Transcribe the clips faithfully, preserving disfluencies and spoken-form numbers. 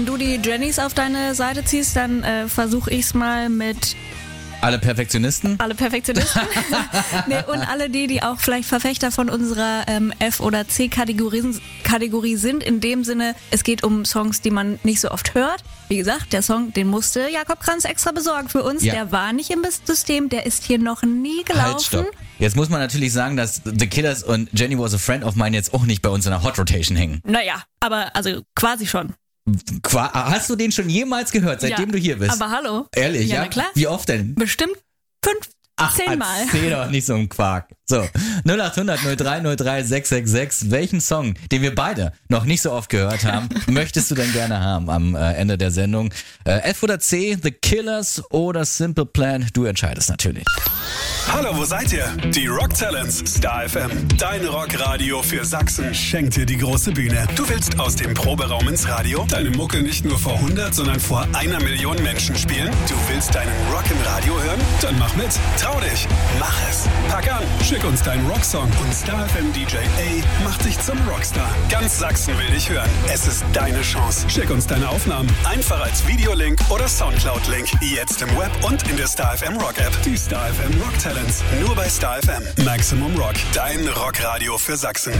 Wenn du die Jennys auf deine Seite ziehst, dann äh, versuche ich es mal mit... Alle Perfektionisten? Alle Perfektionisten. nee, und alle die, die auch vielleicht Verfechter von unserer ähm, F- oder C-Kategorie Kategorie sind. In dem Sinne, es geht um Songs, die man nicht so oft hört. Wie gesagt, der Song, den musste Jakob Kranz extra besorgen für uns. Ja. Der war nicht im System, der ist hier noch nie gelaufen. Halt, stopp. Jetzt muss man natürlich sagen, dass The Killers und Jenny Was a Friend of Mine jetzt auch nicht bei uns in der Hot Rotation hängen. Naja, aber also quasi schon. Qua- Hast du den schon jemals gehört, seitdem ja, du hier bist? Aber hallo. Ehrlich, ja? ja? Na klar. Wie oft denn? Bestimmt fünf, Ach, zehnmal. erzähl doch nicht so einen Quark. So, null acht hundert null drei null drei sechs sechs sechs. Welchen Song, den wir beide noch nicht so oft gehört haben, möchtest du denn gerne haben am äh, Ende der Sendung? Äh, F oder C, The Killers oder Simple Plan? Du entscheidest natürlich. Hallo, wo seid ihr? Die Rock Talents, Star F M, dein Rockradio für Sachsen, schenkt dir die große Bühne. Du willst aus dem Proberaum ins Radio, deine Mucke nicht nur vor hundert, sondern vor einer Million Menschen spielen? Du willst deinen Rock im Radio hören? Dann mach mit, trau dich, mach es. Pack an, schick uns deinen Rocksong und Star F M D J A macht dich zum Rockstar. Ganz Sachsen will dich hören. Es ist deine Chance. Schick uns deine Aufnahmen einfach als Videolink oder Soundcloud-Link. Jetzt im Web und in der Star F M Rock App. Die Star F M Rock Talents. Nur bei Star F M. Maximum Rock. Dein Rockradio für Sachsen.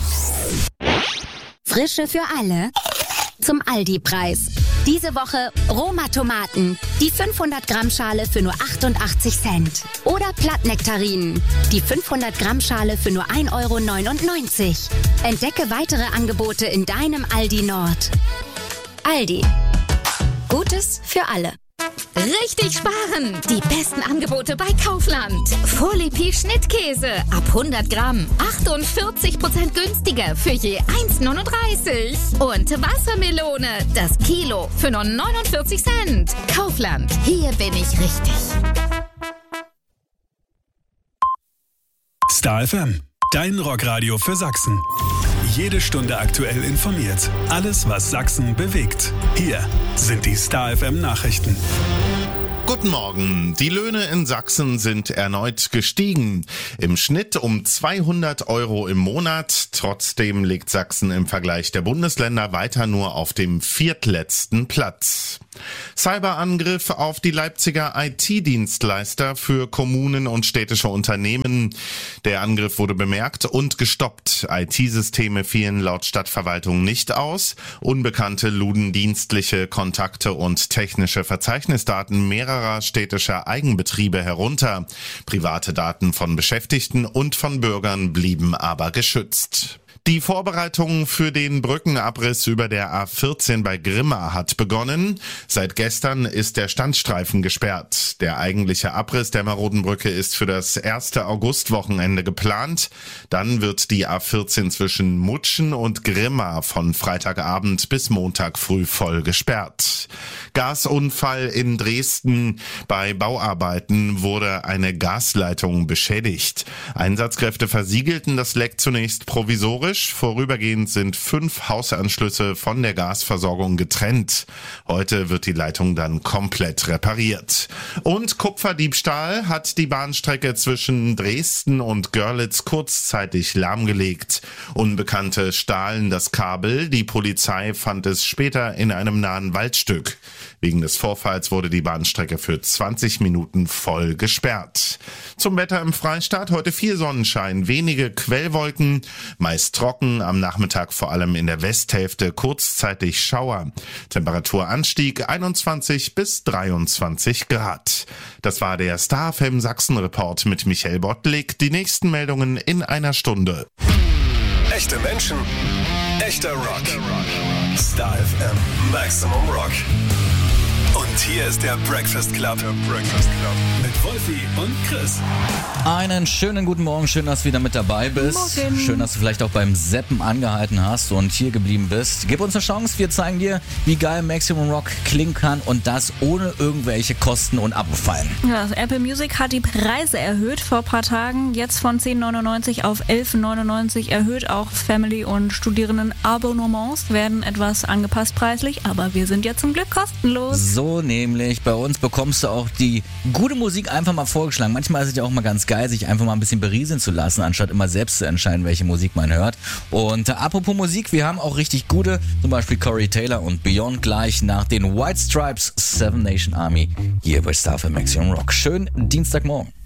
Frische für alle zum Aldi-Preis. Diese Woche Roma-Tomaten. Die fünfhundert Gramm Schale für nur achtundachtzig Cent. Oder Plattnektarinen. Die fünfhundert Gramm Schale für nur ein Euro neunundneunzig. Entdecke weitere Angebote in deinem Aldi Nord. Aldi. Gutes für alle. Richtig sparen! Die besten Angebote bei Kaufland. Vorlepi Schnittkäse ab hundert Gramm. achtundvierzig Prozent günstiger für je eins neununddreißig. Und Wassermelone, das Kilo für nur neunundvierzig Cent. Kaufland, hier bin ich richtig. Star F M, dein Rockradio für Sachsen. Jede Stunde aktuell informiert. Alles, was Sachsen bewegt. Hier sind die Star F M Nachrichten. Guten Morgen. Die Löhne in Sachsen sind erneut gestiegen. Im Schnitt um zweihundert Euro im Monat. Trotzdem liegt Sachsen im Vergleich der Bundesländer weiter nur auf dem viertletzten Platz. Cyberangriff auf die Leipziger I T-Dienstleister für Kommunen und städtische Unternehmen. Der Angriff wurde bemerkt und gestoppt. I T-Systeme fielen laut Stadtverwaltung nicht aus. Unbekannte luden dienstliche Kontakte und technische Verzeichnisdaten mehrerer städtischer Eigenbetriebe herunter. Private Daten von Beschäftigten und von Bürgern blieben aber geschützt. Die Vorbereitung für den Brückenabriss über der A vierzehn bei Grimma hat begonnen. Seit gestern ist der Standstreifen gesperrt. Der eigentliche Abriss der maroden Brücke ist für das erste Augustwochenende geplant. Dann wird die A vierzehn zwischen Mutschen und Grimma von Freitagabend bis Montag früh voll gesperrt. Gasunfall in Dresden. Bei Bauarbeiten wurde eine Gasleitung beschädigt. Einsatzkräfte versiegelten das Leck zunächst provisorisch. Vorübergehend sind fünf Hausanschlüsse von der Gasversorgung getrennt. Heute wird die Leitung dann komplett repariert. Und Kupferdiebstahl hat die Bahnstrecke zwischen Dresden und Görlitz kurzzeitig lahmgelegt. Unbekannte stahlen das Kabel. Die Polizei fand es später in einem nahen Waldstück. Wegen des Vorfalls wurde die Bahnstrecke für zwanzig Minuten voll gesperrt. Zum Wetter im Freistaat heute viel Sonnenschein, wenige Quellwolken, meist trocken, am Nachmittag vor allem in der Westhälfte kurzzeitig Schauer. Temperaturanstieg einundzwanzig bis dreiundzwanzig Grad. Das war der Star F M Sachsen Report mit Michael Bottlik. Die nächsten Meldungen in einer Stunde. Echte Menschen, echter Rock. Star F M, Maximum Rock. Und hier ist der Breakfast Club. Der Breakfast Club. Mit Wolfi und Chris. Einen schönen guten Morgen, schön, dass du wieder mit dabei bist. Morgen. Schön, dass du vielleicht auch beim Zappen angehalten hast und hier geblieben bist. Gib uns eine Chance, wir zeigen dir, wie geil Maximum Rock klingen kann und das ohne irgendwelche Kosten und Abo-Fallen. Ja, Apple Music hat die Preise erhöht vor ein paar Tagen. Jetzt von zehn neunundneunzig auf elf neunundneunzig erhöht. Auch Family- und Studierenden-Abonnements werden etwas angepasst preislich, aber wir sind ja zum Glück kostenlos. So nämlich. Bei uns bekommst du auch die gute Musik einfach mal vorgeschlagen. Manchmal ist es ja auch mal ganz geil, sich einfach mal ein bisschen berieseln zu lassen, anstatt immer selbst zu entscheiden, welche Musik man hört. Und äh, apropos Musik, wir haben auch richtig gute, zum Beispiel Corey Taylor und Beyond gleich nach den White Stripes, Seven Nation Army, hier bei Star F M Action Rock. Schönen Dienstagmorgen.